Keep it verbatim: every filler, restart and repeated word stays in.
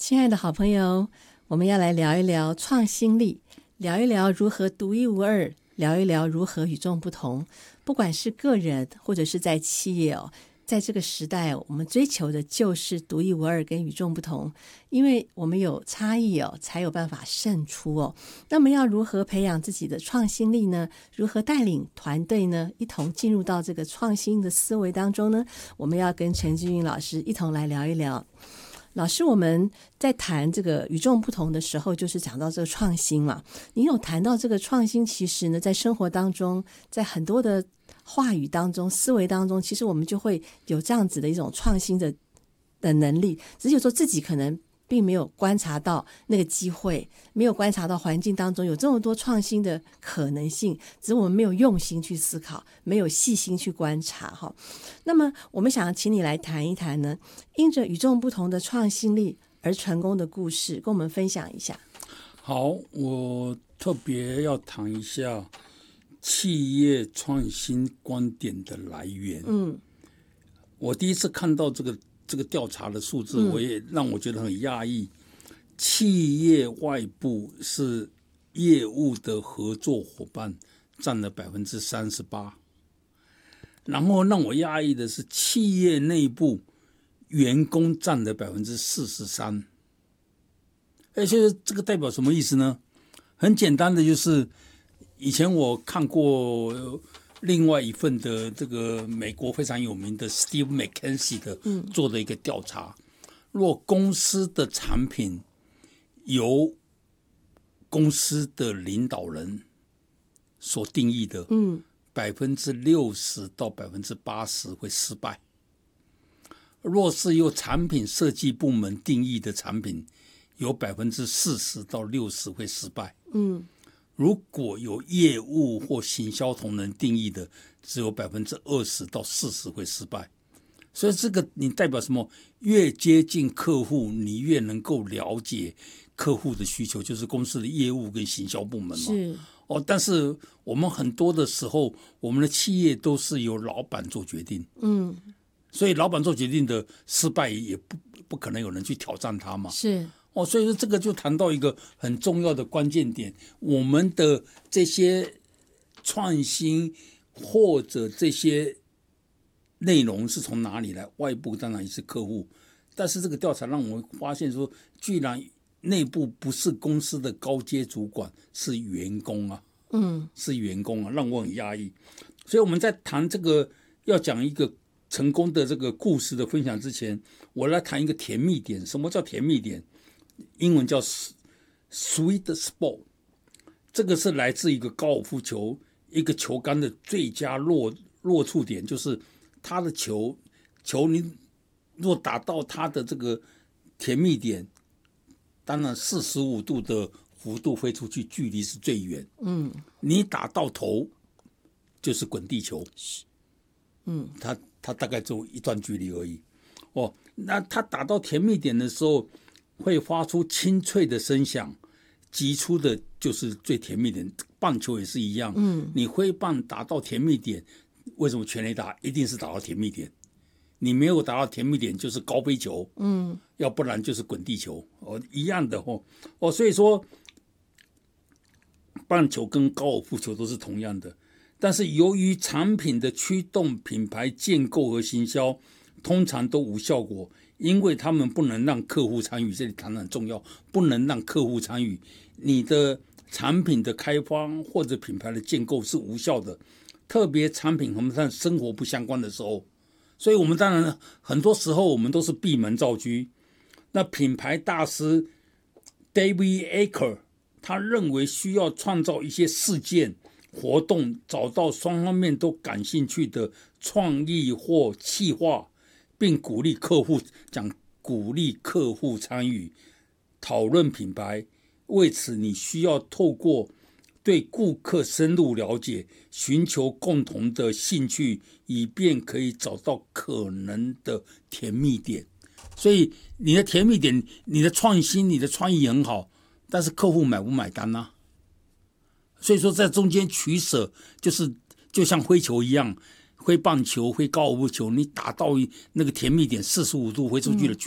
亲爱的好朋友，我们要来聊一聊创新力，聊一聊如何独一无二，聊一聊如何与众不同。不管是个人或者是在企业哦，在这个时代我们追求的就是独一无二跟与众不同，因为我们有差异哦，才有办法胜出哦。那么要如何培养自己的创新力呢？如何带领团队呢？一同进入到这个创新的思维当中呢？我们要跟陈俊云老师一同来聊一聊。老师，我们在谈这个与众不同的时候，就是讲到这个创新嘛。你有谈到这个创新，其实呢，在生活当中，在很多的话语当中、思维当中，其实我们就会有这样子的一种创新的的能力，只是说自己可能并没有观察到那个机会，没有观察到环境当中有这么多创新的可能性，只是我们没有用心去思考，没有细心去观察哈。那么我们想请你来谈一谈呢，因着与众不同的创新力而成功的故事，跟我们分享一下。 好，我特别要谈一下企业创新观点的来源。嗯，我第一次看到这个这个调查的数字，我也让我觉得很讶异。企业外部是业务的合作伙伴占了百分之三十八，然后让我讶异的是，企业内部员工占了百分之四十三。而且这个代表什么意思呢？很简单的，就是以前我看过另外一份的这个美国非常有名的 Steve McKinsey 的做的一个调查，若公司的产品由公司的领导人所定义的，嗯，百分之六十到百分之八十会失败。若是由产品设计部门定义的产品，有百分之四十到六十会失败。嗯。如果有业务或行销同仁定义的，只有百分之二十到四十会失败。所以这个你代表什么？越接近客户，你越能够了解客户的需求，就是公司的业务跟行销部门嘛。是哦，但是我们很多的时候，我们的企业都是由老板做决定。嗯，所以老板做决定的失败，也不不可能有人去挑战他嘛。是。哦，所以说这个就谈到一个很重要的关键点，我们的这些创新或者这些内容是从哪里来？外部当然也是客户，但是这个调查让我发现说，居然内部不是公司的高阶主管，是员工啊，嗯，是员工啊，让我很压抑。所以我们在谈这个要讲一个成功的这个故事的分享之前，我来谈一个甜蜜点。什么叫甜蜜点？英文叫 sweet spot， 这个是来自一个高尔夫球一个球杆的最佳落落触点，就是它的球球你若打到它的这个甜蜜点，当然四十五度的弧度飞出去，距离是最远。嗯，你打到头就是滚地球。嗯，它它大概只有一段距离而已。哦，那它打到甜蜜点的时候，会发出清脆的声响，击出的就是最甜蜜点。棒球也是一样，嗯，你挥棒打到甜蜜点，为什么全垒打一定是打到甜蜜点？你没有打到甜蜜点就是高飞球，嗯，要不然就是滚地球，哦，一样的哦，哦，所以说棒球跟高尔夫球都是同样的，但是由于产品的驱动、品牌建构和行销通常都无效果。因为他们不能让客户参与，这里谈得很重要，不能让客户参与，你的产品的开发或者品牌的建构是无效的，特别产品和我们生活不相关的时候，所以我们当然很多时候我们都是闭门造车。那品牌大师 David Aker 他认为需要创造一些事件活动，找到双方面都感兴趣的创意或企划，并鼓励客户讲鼓励客户参与讨论品牌。为此，你需要透过对顾客深入了解，寻求共同的兴趣，以便可以找到可能的甜蜜点。所以，你的甜蜜点，你的创新，你的创意很好，但是客户买不买单啊？所以说，在中间取舍，就是就像挥球一样。挥棒球、挥高尔夫球，你打到那个甜蜜点四十五度挥出去的距